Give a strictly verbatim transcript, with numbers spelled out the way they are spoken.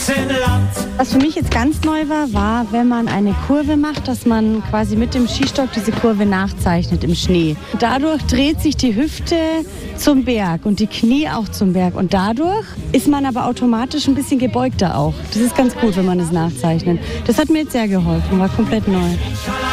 Was für mich jetzt ganz neu war, war, wenn man eine Kurve macht, dass man quasi mit dem Skistock diese Kurve nachzeichnet im Schnee. Dadurch dreht sich die Hüfte zum Berg und die Knie auch zum Berg. Und dadurch ist man aber automatisch ein bisschen gebeugter auch. Das ist ganz gut, wenn man das nachzeichnet. Das hat mir jetzt sehr geholfen, war komplett neu.